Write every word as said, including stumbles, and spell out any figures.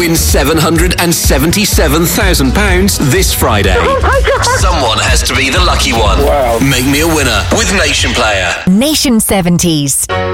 Win seven hundred seventy-seven thousand pounds this Friday. Oh my God. Someone has to be the lucky one. Wow. Make me a winner with Nation Player. Nation seventies.